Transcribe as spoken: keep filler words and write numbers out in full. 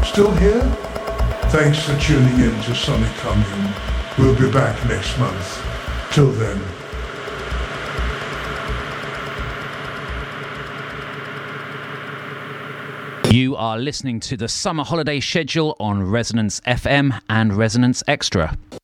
Still here? Thanks for tuning in to Sonic Commune. We'll be back next month. Till then. You are listening to the summer holiday schedule on Resonance F M and Resonance Extra.